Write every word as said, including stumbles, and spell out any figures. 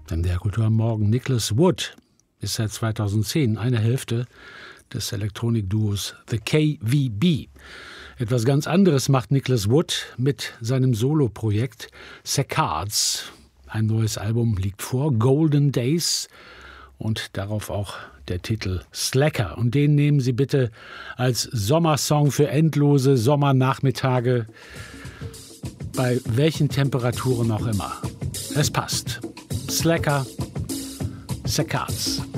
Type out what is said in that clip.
In der Kultur am Morgen. Nicholas Wood ist seit zweitausendzehn eine Hälfte des Elektronikduos The K V B. Etwas ganz anderes macht Nicholas Wood mit seinem Soloprojekt Saccades. Ein neues Album liegt vor, Golden Days, und darauf auch der Titel Slacker. Und den nehmen Sie bitte als Sommersong für endlose Sommernachmittage, bei welchen Temperaturen auch immer. Es passt. Slacker, Saccades.